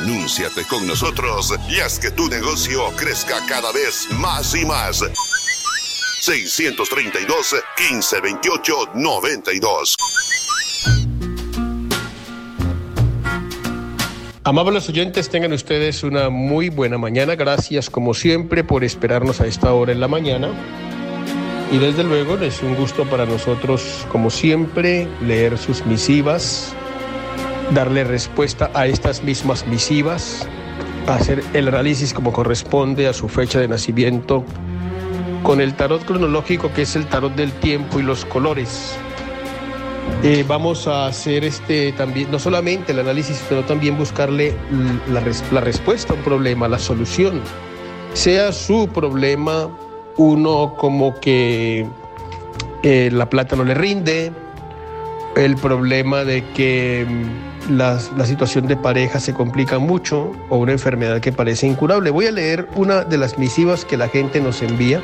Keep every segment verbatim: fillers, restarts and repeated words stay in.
Anúnciate con nosotros y haz que tu negocio crezca cada vez más y más. seiscientos treinta y dos, quince veintiocho, noventa y dos. Amables oyentes, tengan ustedes una muy buena mañana. Gracias, como siempre, por esperarnos a esta hora en la mañana. Y desde luego, es un gusto para nosotros, como siempre, leer sus misivas, darle respuesta a estas mismas misivas, hacer el análisis como corresponde a su fecha de nacimiento, con el tarot cronológico, que es el tarot del tiempo y los colores. Eh, vamos a hacer este también, no solamente el análisis, sino también buscarle la, res, la respuesta a un problema, la solución. Sea su problema, uno como que eh, la plata no le rinde, el problema de que la, la situación de pareja se complica mucho, o una enfermedad que parece incurable. Voy a leer una de las misivas que la gente nos envía.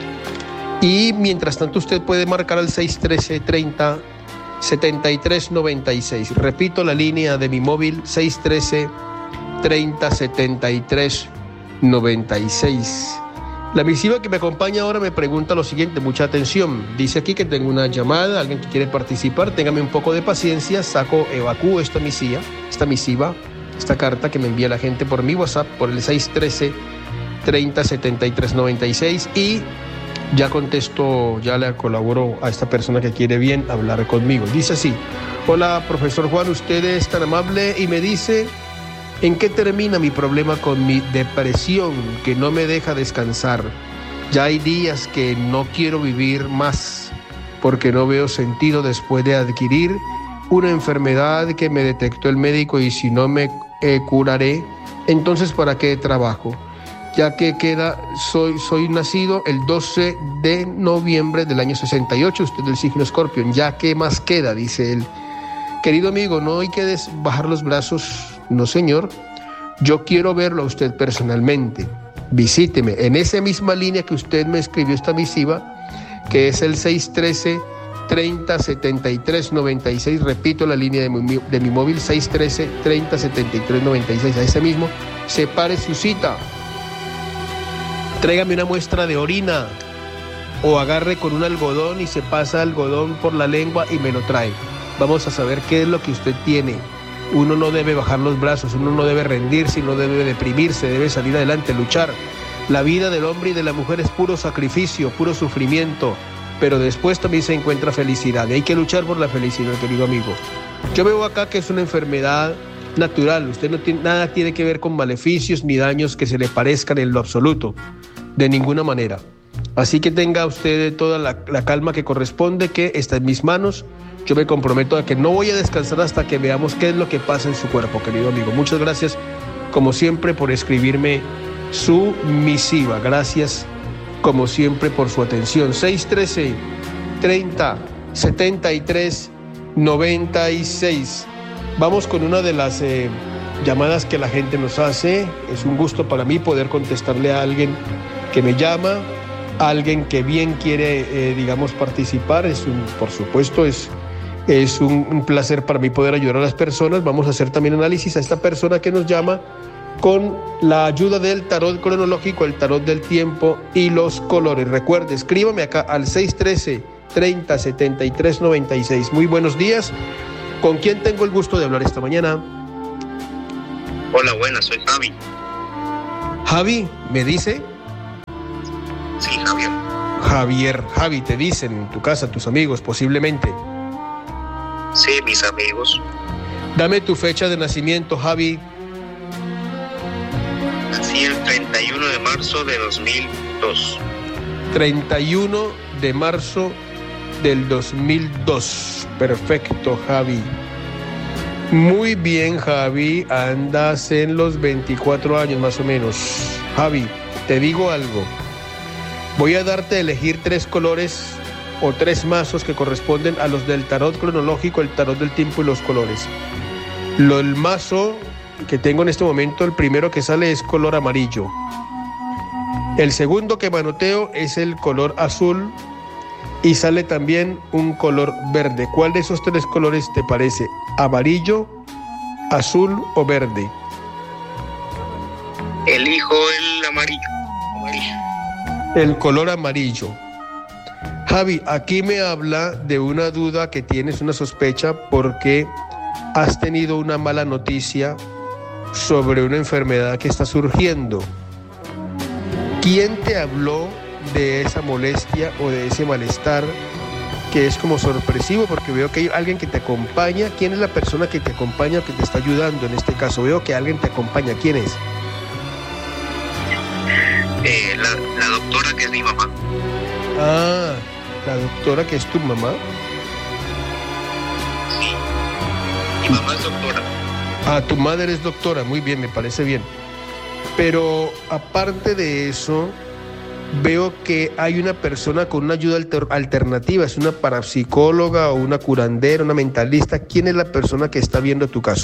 Y mientras tanto usted puede marcar al seis uno tres, treinta, setenta y tres, noventa y seis. Repito la línea de mi móvil, seis uno tres, treinta, setenta y tres, noventa y seis. La misiva que me acompaña ahora me pregunta lo siguiente, mucha atención. Dice aquí que tengo una llamada, alguien que quiere participar, téngame un poco de paciencia, saco, evacúo esta misiva, esta misiva, esta carta que me envía la gente por mi WhatsApp, por el seis uno tres, treinta, setenta y tres, noventa y seis, y ya contesto, ya le colaboro a esta persona que quiere bien hablar conmigo. Dice así: hola, profesor Juan, usted es tan amable y me dice en qué termina mi problema con mi depresión que no me deja descansar. Ya hay días que no quiero vivir más porque no veo sentido después de adquirir una enfermedad que me detectó el médico, y si no me eh, curaré, entonces ¿para qué trabajo? Ya que queda, soy, soy nacido el doce de noviembre del año sesenta y ocho, usted del signo Escorpión, ya que más queda, dice él. Querido amigo, no hay que des- bajar los brazos, no señor, yo quiero verlo a usted personalmente, visíteme, en esa misma línea que usted me escribió esta misiva, que es el seis uno tres, treinta, setenta y tres, noventa y seis, repito la línea de mi, de mi móvil, seis uno tres, treinta, setenta y tres, noventa y seis, a ese mismo, separe su cita. Tráigame una muestra de orina o agarre con un algodón y se pasa algodón por la lengua y me lo trae. Vamos a saber qué es lo que usted tiene. Uno no debe bajar los brazos, uno no debe rendirse, no debe deprimirse, debe salir adelante, luchar. La vida del hombre y de la mujer es puro sacrificio, puro sufrimiento, pero después también se encuentra felicidad. Y hay que luchar por la felicidad, querido amigo. Yo veo acá que es una enfermedad natural. Usted no tiene, nada tiene que ver con maleficios ni daños que se le parezcan en lo absoluto. De ninguna manera. Así que tenga usted toda la, la calma que corresponde, que está en mis manos. Yo me comprometo a que no voy a descansar hasta que veamos qué es lo que pasa en su cuerpo, querido amigo. Muchas gracias, como siempre, por escribirme su misiva. Gracias, como siempre, por su atención. seis uno tres, treinta, setenta y tres, noventa y seis. Vamos con una de las eh, llamadas que la gente nos hace. Es un gusto para mí poder contestarle a alguien que me llama, alguien que bien quiere, eh, digamos, participar. Es un, por supuesto, es, es un, un placer para mí poder ayudar a las personas. Vamos a hacer también análisis a esta persona que nos llama con la ayuda del tarot cronológico, el tarot del tiempo y los colores. Recuerde, escríbame acá al seis uno tres, treinta, setenta y tres, noventa y seis. Muy buenos días. ¿Con quién tengo el gusto de hablar esta mañana? Hola, buenas, soy Javi. Javi, ¿me dice? Sí, Javier. Javier, Javi, te dicen en tu casa, tus amigos, posiblemente. Sí, mis amigos. Dame tu fecha de nacimiento, Javi. Nací el treinta y uno de marzo de dos mil dos. treinta y uno de marzo del dos mil dos. Perfecto, Javi. Muy bien, Javi. Andas en los veinticuatro años más o menos. Javi, te digo algo. Voy a darte a elegir tres colores o tres mazos que corresponden a los del tarot cronológico, el tarot del tiempo y los colores. Lo, el mazo que tengo en este momento, el primero que sale es color amarillo. El segundo que manoteo es el color azul y sale también un color verde. ¿Cuál de esos tres colores te parece? ¿Amarillo, azul o verde? Elijo el amarillo. amarillo. El color amarillo. Javi, aquí me habla de una duda que tienes, una sospecha, porque has tenido una mala noticia sobre una enfermedad que está surgiendo. ¿Quién te habló de esa molestia o de ese malestar que es como sorpresivo? Porque veo que hay alguien que te acompaña. ¿Quién es la persona que te acompaña o que te está ayudando en este caso? Veo que alguien te acompaña. ¿Quién es? Eh, la, la doctora, que es mi mamá. Ah, la doctora, que es tu mamá. Sí, mi mamá es doctora. Ah, tu madre es doctora, muy bien, me parece bien. Pero aparte de eso, veo que hay una persona con una ayuda alter- alternativa, es una parapsicóloga o una curandera, una mentalista. ¿Quién es la persona que está viendo tu caso?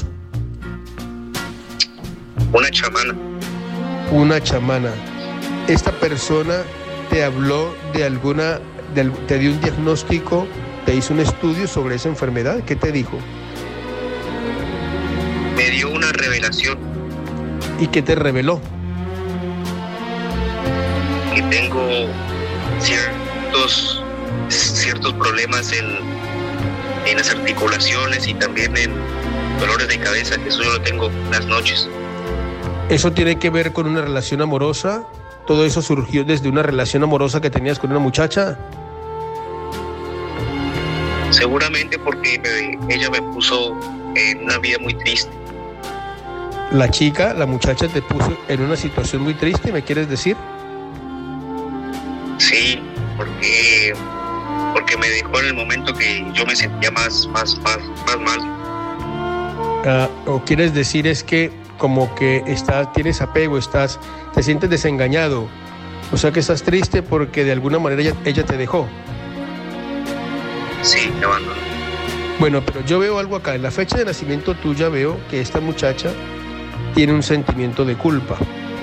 Una chamana. Una chamana. Esta persona te habló de alguna, de, te dio un diagnóstico, te hizo un estudio sobre esa enfermedad. ¿Qué te dijo? Me dio una revelación. ¿Y qué te reveló? Que tengo ciertos ciertos problemas en, en las articulaciones y también en dolores de cabeza, que eso yo lo tengo las noches. ¿Eso tiene que ver con una relación amorosa? ¿Todo eso surgió desde una relación amorosa que tenías con una muchacha? Seguramente porque me, ella me puso en una vida muy triste. La chica, la muchacha te puso en una situación muy triste, ¿me quieres decir? Sí, porque porque me dejó en el momento que yo me sentía más más más más mal. Ah, o quieres decir es que como que estás, tienes apego, estás, te sientes desengañado, o sea que estás triste porque de alguna manera ella, ella te dejó. Sí, me abandonó. Bueno, pero yo veo algo acá, en la fecha de nacimiento tuya veo que esta muchacha tiene un sentimiento de culpa.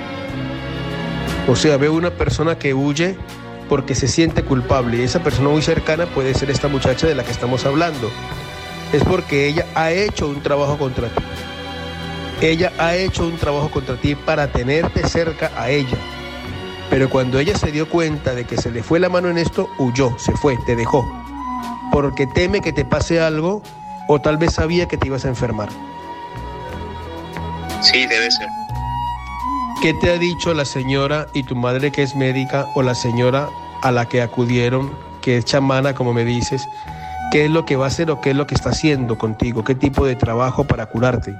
O sea, veo una persona que huye porque se siente culpable, y esa persona muy cercana puede ser esta muchacha de la que estamos hablando. Es porque ella ha hecho un trabajo contra ti. Ella ha hecho un trabajo contra ti para tenerte cerca a ella. Pero cuando ella se dio cuenta de que se le fue la mano en esto, huyó, se fue, te dejó. Porque teme que te pase algo, o tal vez sabía que te ibas a enfermar. Sí, debe ser. ¿Qué te ha dicho la señora y tu madre, que es médica, o la señora a la que acudieron, que es chamana, como me dices? ¿Qué es lo que va a hacer o qué es lo que está haciendo contigo? ¿Qué tipo de trabajo para curarte?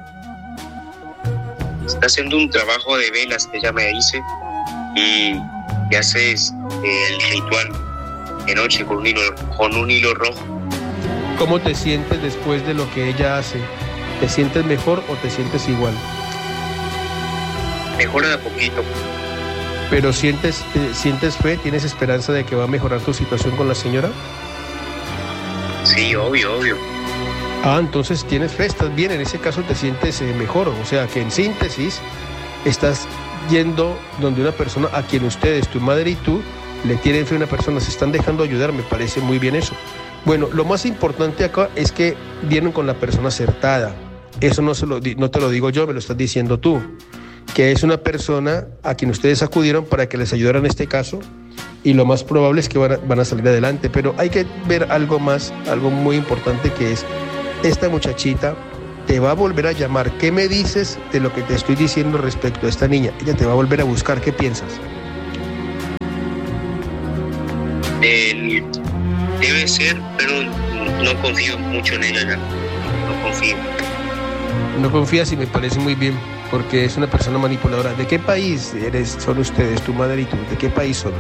Está haciendo un trabajo de velas que ella me dice, y que hace el ritual de noche con un hilo, con un hilo rojo. ¿Cómo te sientes después de lo que ella hace? ¿Te sientes mejor o te sientes igual? Mejora de a poquito. ¿Pero sientes, eh, sientes fe, tienes esperanza de que va a mejorar tu situación con la señora? Sí, obvio, obvio. Ah, entonces tienes fe, estás bien, en ese caso te sientes eh, mejor. O sea que en síntesis estás yendo donde una persona a quien ustedes, tu madre y tú, le tienen fe a una persona, se están dejando ayudar, me parece muy bien eso. Bueno, lo más importante acá es que vienen con la persona acertada. Eso no, se lo, no te lo digo yo, me lo estás diciendo tú. Que es una persona a quien ustedes acudieron para que les ayudara en este caso, y lo más probable es que van a, van a salir adelante. Pero hay que ver algo más, algo muy importante, que es esta muchachita te va a volver a llamar. ¿Qué me dices de lo que te estoy diciendo respecto a esta niña? Ella te va a volver a buscar, ¿qué piensas? El, debe ser, pero no confío mucho en ella ya. No confío. No confías, y me parece muy bien, porque es una persona manipuladora. ¿De qué país eres, son ustedes, tu madre y tú? ¿De qué país son?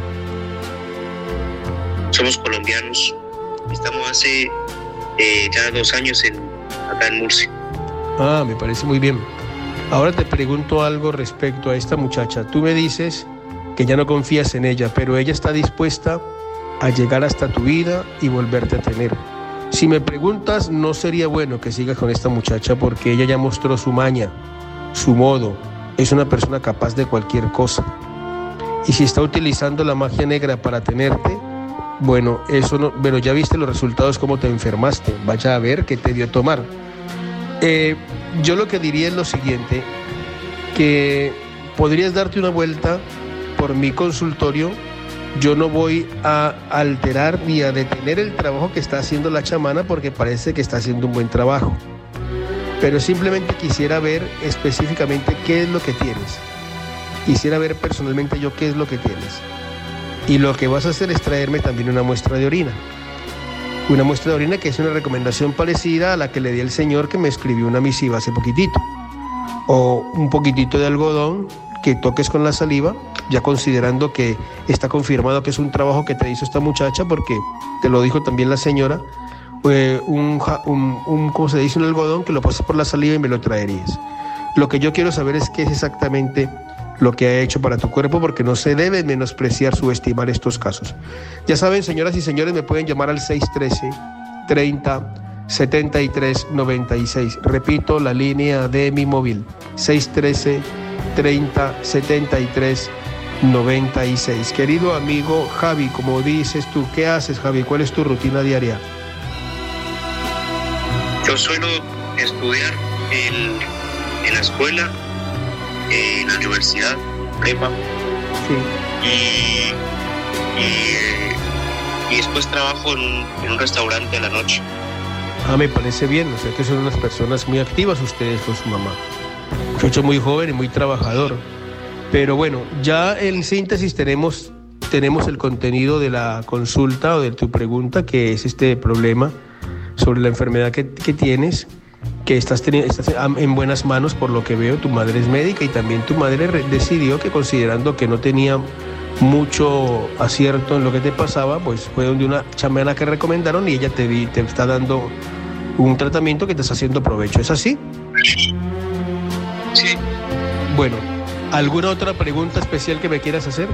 Somos colombianos. Estamos hace eh, ya dos años en, acá en Murcia. Ah, me parece muy bien. Ahora te pregunto algo respecto a esta muchacha. Tú me dices que ya no confías en ella, pero ella está dispuesta a llegar hasta tu vida y volverte a tener. Si me preguntas, no sería bueno que sigas con esta muchacha, porque ella ya mostró su maña, su modo. Es una persona capaz de cualquier cosa. Y si está utilizando la magia negra para tenerte, bueno, eso no, pero ya viste los resultados, cómo te enfermaste. Vaya a ver qué te dio a tomar. Eh, yo lo que diría es lo siguiente, que podrías darte una vuelta por mi consultorio. Yo no voy a alterar ni a detener el trabajo que está haciendo la chamana porque parece que está haciendo un buen trabajo. Pero simplemente quisiera ver específicamente qué es lo que tienes. Quisiera ver personalmente yo qué es lo que tienes. Y lo que vas a hacer es traerme también una muestra de orina. Una muestra de orina que es una recomendación parecida a la que le di al señor que me escribió una misiva hace poquitito. O un poquitito de algodón que toques con la saliva, ya considerando que está confirmado que es un trabajo que te hizo esta muchacha, porque te lo dijo también la señora, eh, un, un, un, ¿cómo se dice? Un algodón que lo pases por la saliva y me lo traerías. Lo que yo quiero saber es qué es exactamente lo que ha hecho para tu cuerpo, porque no se debe menospreciar, subestimar estos casos. Ya saben, señoras y señores, me pueden llamar al seis uno tres, treinta, setenta y tres, noventa y seis. Repito, la línea de mi móvil, seis uno tres, treinta, setenta y tres, noventa y seis. Querido amigo Javi, como dices tú, ¿qué haces, Javi? ¿Cuál es tu rutina diaria? Yo suelo estudiar en, en la escuela, en la universidad, prepa, sí. y, y, y después trabajo en un, en un restaurante a la noche. Ah, me parece bien, o sea que son unas personas muy activas ustedes con su mamá. Muchacho muy joven y muy trabajador. Pero bueno, ya en síntesis tenemos, tenemos el contenido de la consulta o de tu pregunta, que es este problema sobre la enfermedad que, que tienes, que estás, teni- estás en buenas manos por lo que veo. Tu madre es médica y también tu madre re- decidió que, considerando que no tenía mucho acierto en lo que te pasaba, pues fue donde una chamana que recomendaron y ella te, di, te está dando un tratamiento que te está haciendo provecho. ¿Es así? Sí. Bueno, ¿alguna otra pregunta especial que me quieras hacer?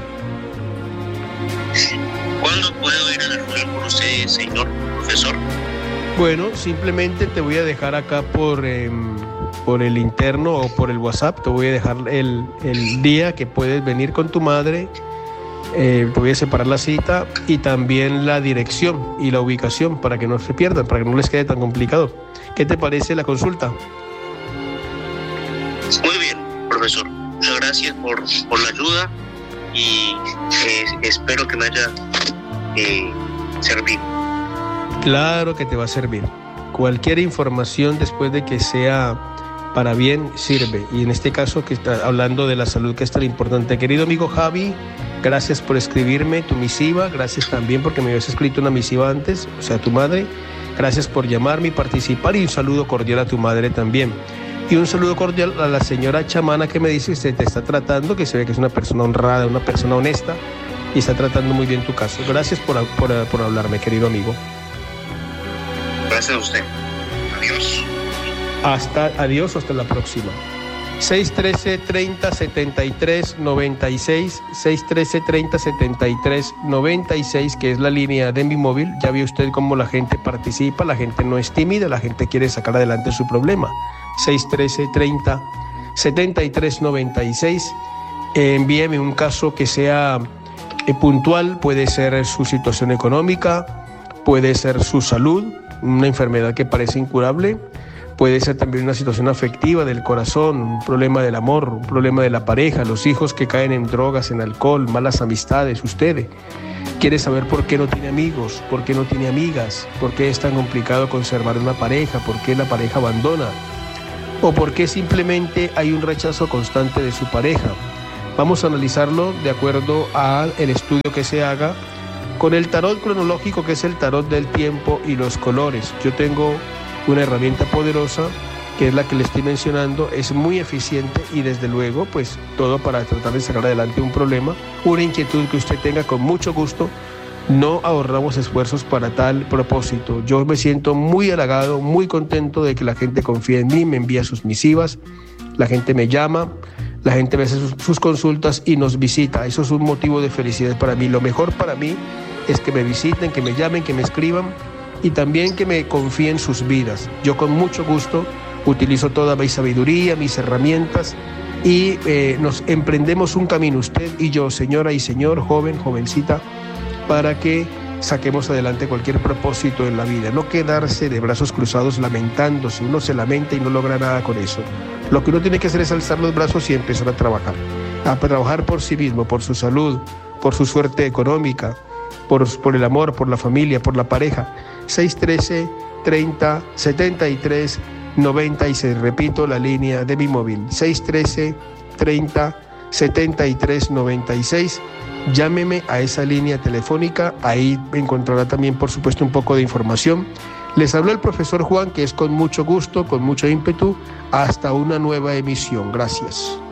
¿Cuándo puedo ir a la reunión con usted, señor profesor? Bueno, simplemente te voy a dejar acá por, eh, por el interno o por el WhatsApp, te voy a dejar el, el día que puedes venir con tu madre, eh, te voy a separar la cita y también la dirección y la ubicación para que no se pierdan, para que no les quede tan complicado. ¿Qué te parece la consulta? Muy bien, profesor. Muchas gracias por, por la ayuda y eh, espero que me haya eh, servido. Claro que te va a servir. Cualquier información después de que sea para bien sirve. Y en este caso que está hablando de la salud, que es tan importante. Querido amigo Javi, gracias por escribirme tu misiva. Gracias también porque me habías escrito una misiva antes, o sea, tu madre. Gracias por llamarme y participar, y un saludo cordial a tu madre también. Y un saludo cordial a la señora chamana que me dice que se te está tratando, que se ve que es una persona honrada, una persona honesta y está tratando muy bien tu caso. Gracias por, por, por hablarme, querido amigo. Gracias a usted. Adiós. Hasta, adiós, hasta la próxima. seis uno tres, treinta, setenta y tres, noventa y seis, seis uno tres, treinta, setenta y tres, noventa y seis, que es la línea de mi móvil. Ya vio usted cómo la gente participa, la gente no es tímida, la gente quiere sacar adelante su problema. seis uno tres, treinta, setenta y tres, noventa y seis. Eh, envíeme un caso que sea eh, puntual, puede ser su situación económica, puede ser su salud, una enfermedad que parece incurable, puede ser también una situación afectiva del corazón, un problema del amor, un problema de la pareja, los hijos que caen en drogas, en alcohol, malas amistades. Usted quiere saber por qué no tiene amigos, por qué no tiene amigas, por qué es tan complicado conservar una pareja, por qué la pareja abandona, o por qué simplemente hay un rechazo constante de su pareja. Vamos a analizarlo de acuerdo al estudio que se haga con el tarot cronológico, que es el tarot del tiempo y los colores. Yo tengo una herramienta poderosa, que es la que le estoy mencionando, es muy eficiente y desde luego, pues todo para tratar de sacar adelante un problema, una inquietud que usted tenga. Con mucho gusto, no ahorramos esfuerzos para tal propósito. Yo me siento muy halagado, muy contento de que la gente confíe en mí, me envía sus misivas, la gente me llama, la gente me hace sus, sus consultas y nos visita. Eso es un motivo de felicidad para mí. Lo mejor para mí es que me visiten, que me llamen, que me escriban y también que me confíen sus vidas. Yo con mucho gusto utilizo toda mi sabiduría, mis herramientas y eh, nos emprendemos un camino, usted y yo, señora y señor, joven, jovencita, para que saquemos adelante cualquier propósito en la vida. No quedarse de brazos cruzados lamentándose. Uno se lamenta y no logra nada con eso. Lo que uno tiene que hacer es alzar los brazos y empezar a trabajar. a trabajar por sí mismo, por su salud, por su suerte económica, por, por el amor, por la familia, por la pareja. seis uno tres, treinta, setenta y tres, noventa y seis. Repito la línea de mi móvil, seis uno tres, treinta, setenta y tres, noventa y seis. Llámeme a esa línea telefónica, ahí encontrará también, por supuesto, un poco de información. Les habló el profesor Juan, que es con mucho gusto, con mucho ímpetu. Hasta una nueva emisión. Gracias.